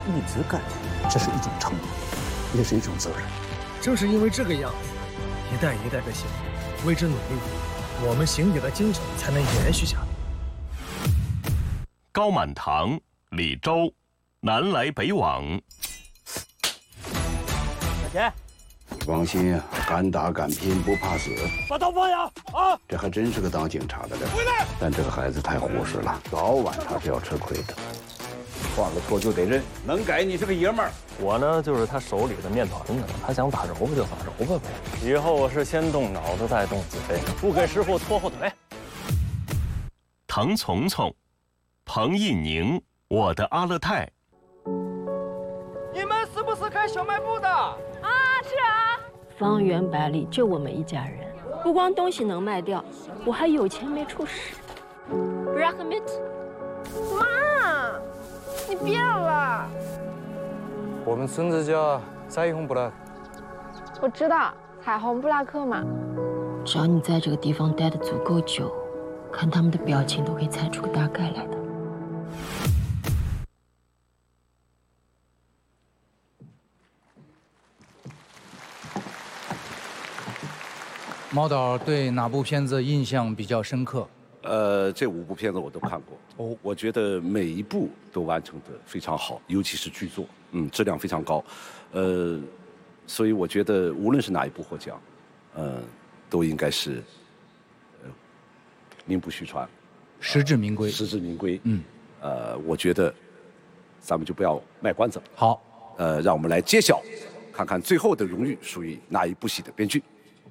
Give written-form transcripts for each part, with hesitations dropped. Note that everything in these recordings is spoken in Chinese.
一直干，这是一种承诺，也是一种责任。 正是因为这个样子，一代一代的先辈为之努力，我们行野的精神才能延续下来。 高满堂、李周，南来北往。 小田， 你放心啊，敢打敢拼，不怕死。 把刀放下啊！ 这还真是个当警察的人。回来！但这个孩子太护实了，早晚他是要吃亏的。犯了错就得认，能改你是个爷们儿。 我呢，就是他手里的面团子，他想打揉吧就打揉吧呗。以后我是先动脑子再动嘴，不给师傅拖后腿。 唐从从、彭应宁，我的阿勒泰。 你们是不是开小卖部的？ 啊，是啊。方圆百里就我们一家人，不光东西能卖掉，我还有钱没处使。Rahmat， 妈，你变了。 我们村子叫彩虹布拉克。 我知道彩虹布拉克嘛。 只要你在这个地方待得足够久，看他们的表情都可以猜出个大概来的。 毛导对哪部片子印象比较深刻？ 这5部片子我都看过。哦，我觉得每一部都完成得非常好，尤其是剧作，质量非常高。所以我觉得无论是哪一部获奖，都应该是名不虚传， 实至名归。 实至名归。我觉得咱们就不要卖关子了。 好， 让我们来揭晓，看看最后的荣誉属于哪一部戏的编剧。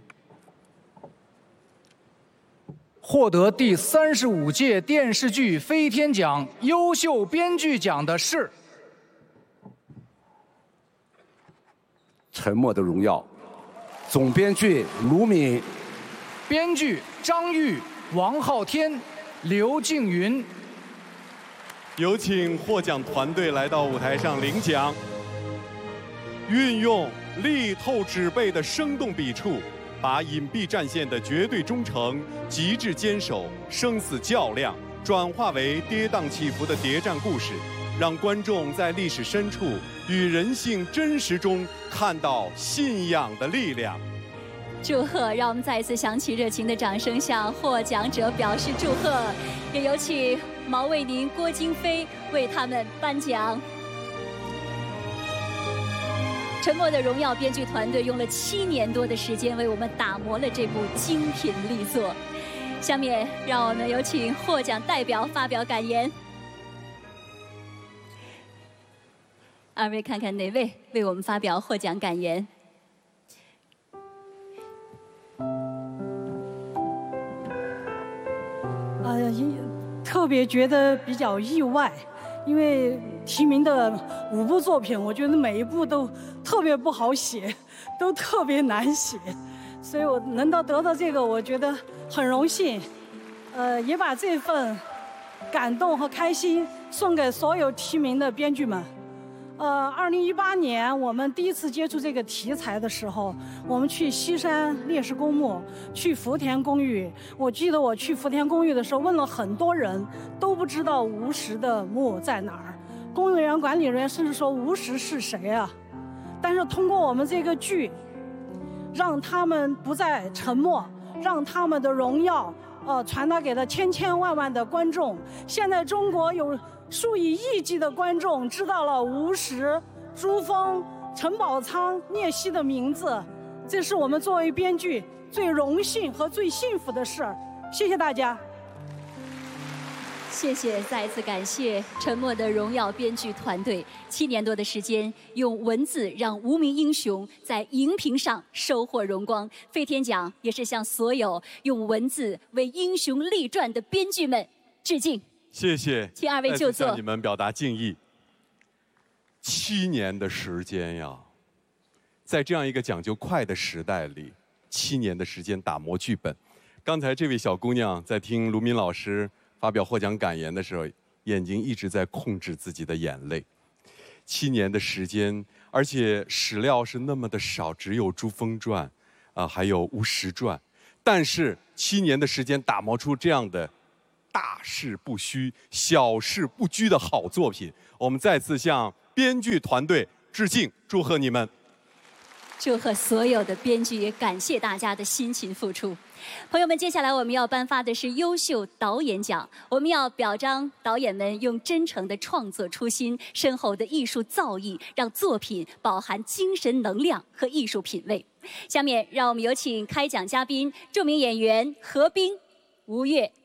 获得第35届电视剧飞天奖优秀编剧奖的是《 沉默的荣耀》，总编剧卢敏， 编剧张玉、王昊天、刘静云。 有请获奖团队来到舞台上领奖。运用力透纸背的生动笔触，把隐蔽战线的绝对忠诚、极致坚守、生死较量，转化为跌宕起伏的谍战故事，让观众在历史深处与人性真实中看到信仰的力量。 祝贺！让我们再一次响起热情的掌声，向获奖者表示祝贺。也有请毛卫宁、郭京飞为他们颁奖。《沉默的荣耀》编剧团队用了7年多的时间，为我们打磨了这部精品力作。下面，让我们有请获奖代表发表感言。二位看看哪位为我们发表获奖感言？ 特别觉得比较意外，因为提名的5部作品，我觉得每一部都特别不好写，都特别难写，所以我能得到这个，我觉得很荣幸，也把这份感动和开心送给所有提名的编剧们。2018年我们第一次接触这个题材的时候，我们去西山烈士公墓，去福田公寓。我记得我去福田公寓的时候，问了很多人，都不知道吴石的墓在哪儿。公园管理人员甚至说吴石是谁啊？但是通过我们这个剧，让他们不再沉默，让他们的荣耀传达给了千千万万的观众。现在中国有数以亿计的观众知道了吴石、朱峰、陈宝仓、聂曦的名字，这是我们作为编剧最荣幸和最幸福的事儿。谢谢大家。 谢谢，再一次感谢《沉默的荣耀》编剧团队7年多的时间，用文字让无名英雄在荧屏上收获荣光。飞天奖也是向所有用文字为英雄立传的编剧们致敬。 谢谢， 请2位就座。 向你们表达敬意。7年的时间呀，在这样一个讲究快的时代里，7年的时间打磨剧本。刚才这位小姑娘在听卢敏老师发表获奖感言的时候，眼睛一直在控制自己的眼泪。7年的时间，而且史料是那么的少，只有《珠峰传》，还有《吴石传》，但是7年的时间打磨出这样的大事不虚、小事不拘的好作品。我们再次向编剧团队致敬，祝贺你们！ 祝贺所有的编剧，也感谢大家的辛勤付出。朋友们，接下来我们要颁发的是优秀导演奖，我们要表彰导演们用真诚的创作初心、深厚的艺术造诣，让作品饱含精神能量和艺术品味。下面让我们有请开讲嘉宾、著名演员何冰、吴越。